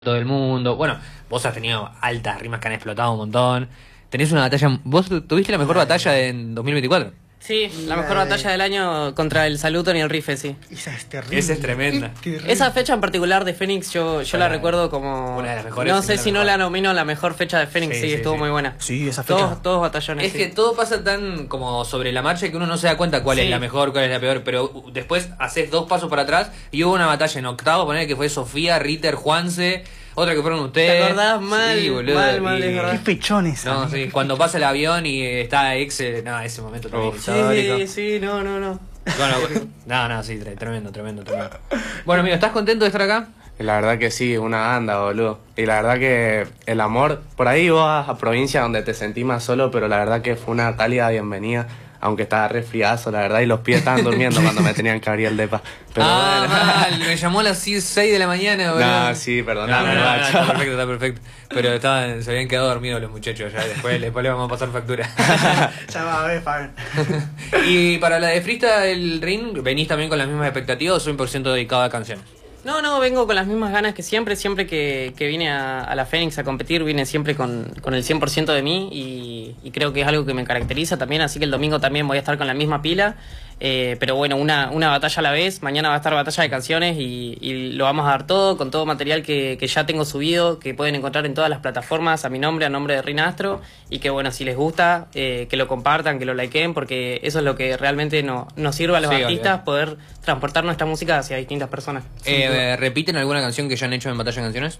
todo el mundo. Bueno, vos has tenido altas rimas que han explotado un montón. Tenés una batalla. Vos tuviste la mejor batalla en 2024. Sí, la mejor batalla del año contra el Saluton y el Rife, sí. Esa es terrible. Esa es tremenda. Esa fecha en particular de Fénix yo la recuerdo como... Una de las mejores. No sé si no la nomino a la mejor fecha de Fénix, sí, estuvo muy buena. Sí, esa fecha. Todos batallones. Es que todo pasa tan como sobre la marcha que uno no se da cuenta cuál es la mejor, cuál es la peor. Pero después haces dos pasos para atrás y hubo una batalla en octavo, poner que fue Sofía, Ritter, Juanse. Otra que fueron ustedes. ¿Te acordás? Mal, sí, boludo. mal, es verdad. Qué fechones. No, sí, cuando pasa el avión y está Excel, no, ese momento también histórico. Sí, no. Bueno, sí, tremendo. Bueno, amigo, ¿estás contento de estar acá? La verdad que sí, una banda, boludo. Y la verdad que el amor, por ahí vos vas a provincia donde te sentís más solo, pero la verdad que fue una cálida bienvenida. Aunque estaba resfriazo, la verdad, y los pies estaban durmiendo cuando me tenían que abrir el depa. Pero bueno. Mal, me llamó a las 6 de la mañana, boludo. No, sí, perdóname, No, macho. está perfecto. Pero se habían quedado dormidos los muchachos ya, después le vamos a pasar factura. Ya va a ver, Fabián. Y para la de Freestyle Ring, ¿venís también con las mismas expectativas o soy 100% dedicado a canciones? No, vengo con las mismas ganas que siempre que vine a la Fénix a competir, vine siempre con el 100% de mí y creo que es algo que me caracteriza también, así que el domingo también voy a estar con la misma pila, pero bueno, una batalla a la vez, mañana va a estar batalla de canciones y lo vamos a dar todo, con todo material que ya tengo subido, que pueden encontrar en todas las plataformas a nombre de Rina Astro, y que bueno, si les gusta, que lo compartan, que lo likeen, porque eso es lo que realmente nos sirve a los artistas, poder transportar nuestra música hacia distintas personas. ¿Repiten alguna canción que ya han hecho en Batalla de Canciones?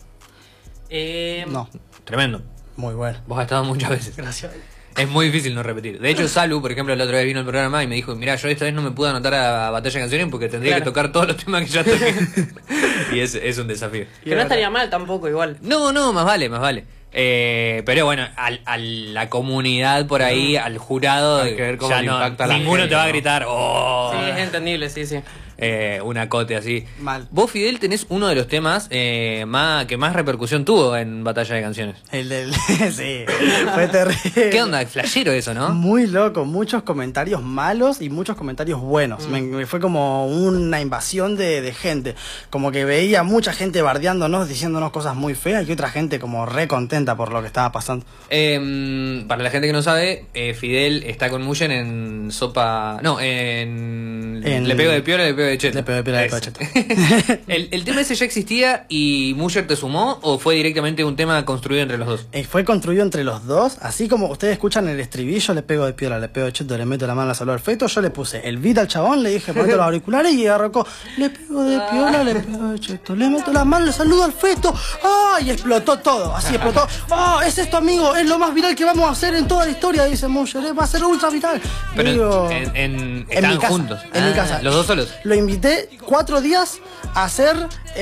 No. Tremendo. Muy bueno. Vos has estado muchas veces. Gracias. Es muy difícil no repetir. De hecho, Salu, por ejemplo, la otra vez vino al programa y me dijo, mirá, yo esta vez no me pude anotar a Batalla de Canciones porque tendría que tocar todos los temas que ya toqué. Y es un desafío. Que no estaría mal tampoco, igual. No, más vale. Pero bueno, a la comunidad por ahí, al jurado, hay que ver cómo ya le impacta a la ninguno gente, te va a ¿no? gritar, ¡oh! Sí, es entendible, sí. Un acote así. Mal. Vos, Fidel, tenés uno de los temas que más repercusión tuvo en Batalla de Canciones. El del... sí, fue terrible. ¿Qué onda? Flashero eso, ¿no? Muy loco, muchos comentarios malos y muchos comentarios buenos. Me fue como una invasión de gente. Como que veía mucha gente bardeándonos, diciéndonos cosas muy feas y otra gente como re contenta por lo que estaba pasando. Para la gente que no sabe, Fidel está con Muyen en Sopa... No, en Le Pego de Piola, Le Pego de Cheto. Le Pego de Piola, Le Pego de Cheto. ¿El tema ese ya existía y Muyer te sumó o fue directamente un tema construido entre los dos? Fue construido entre los dos, así como ustedes escuchan el estribillo, le pego de piola, le pego de cheto, le meto la mano al salud al feto, yo le puse el beat al chabón, le dije ponete los auriculares y arrancó, le pego de piola, le pego de cheto, le meto la mano, le saludo al feto, ¡ah! Y explotó todo, así explotó, ¡ah! Es esto, amigo, es lo más viral que vamos a hacer en toda la historia, dice Muller, va a ser ultra viral. Pero digo, estaban mi casa, juntos. En mi casa. ¿Los dos solos? Lo invité 4 días a hacer,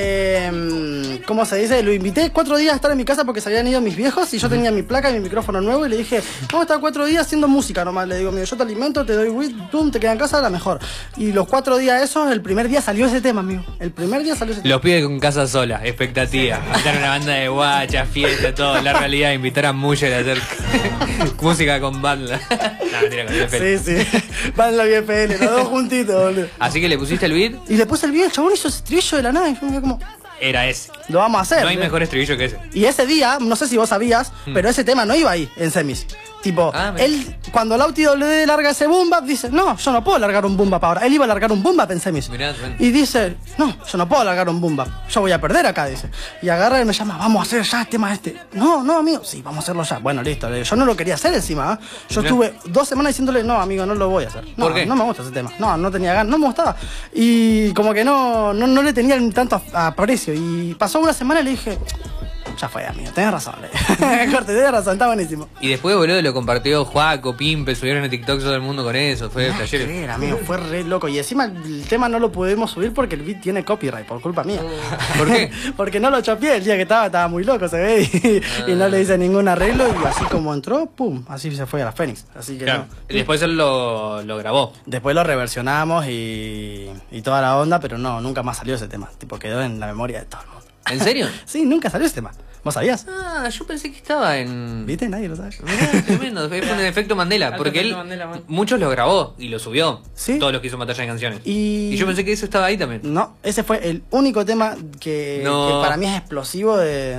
¿cómo se dice? Lo invité 4 días a estar en mi casa porque se habían ido mis viejos y yo tenía mi placa y mi micrófono nuevo y le dije, vamos a estar 4 días haciendo música nomás. Le digo, mira, yo te alimento, te doy weed, boom, te quedas en casa, la mejor. Y los 4 días esos, el primer día salió ese tema, amigo. El primer día salió ese tema. Los pide con casa sola, expectativa. Invitar a una banda de guachas, fiesta, todo. La realidad, invitar a Muyer a hacer música con banda. No, mentira, con IFL. Sí. Van la BFL, los dos juntitos, boludo. Así que le pusiste el beat, Y después el video, el chabón hizo ese estribillo de la nada y yo me quedé como, era ese. lo vamos a hacer. No hay mejor estribillo que ese. Y ese día, no sé si vos sabías, pero ese tema no iba ahí en semis. Tipo, mira. él, cuando Lauti W larga ese boom bap, dice, no, yo no puedo largar un boom bap ahora. Él iba a largar un boom bap en semis. Mirá, tremendo. Y dice, no, yo no puedo largar un boom bap. Yo voy a perder acá, dice. Y agarra y me llama, vamos a hacer ya el tema este. No, amigo, sí, vamos a hacerlo ya. Bueno, listo. Yo no lo quería hacer encima, ¿eh? Yo Mirá. estuve 2 semanas diciéndole, no, amigo, no lo voy a hacer. No, ¿Por qué? No me gusta ese tema. No tenía ganas, no me gustaba. Y como que no le tenía tanto aprecio. Y pasó una semana y le dije, ya fue, amigo, tenés razón. Corte, tenés razón, está buenísimo. Y después, boludo, lo compartió Juaco, Pimpe, subieron en TikTok todo el mundo con eso. Fue flashero. Creer, amigo, fue re loco. Y encima el tema no lo pudimos subir porque el beat tiene copyright, por culpa mía. ¿Por qué? Porque no lo chopié el día que estaba muy loco, se ve. Y no le hice ningún arreglo. Y así como entró, pum, así se fue a la Fénix. Así que Claro. no. Y después él lo grabó. Después lo reversionamos y toda la onda, pero no, nunca más salió ese tema. Tipo, quedó en la memoria de todo el mundo. ¿En serio? Sí, nunca salió ese tema. ¿Vos sabías? Ah, yo pensé que estaba en... ¿Viste? Nadie lo sabe. Mirá, tremendo, fue un efecto Mandela, Alto porque él efecto Mandela, man. muchos lo grabó y lo subió. ¿Sí? Todos los que hizo Batalla de Canciones. Y- yo pensé que eso estaba ahí también. No, ese fue el único tema que No. para mí es explosivo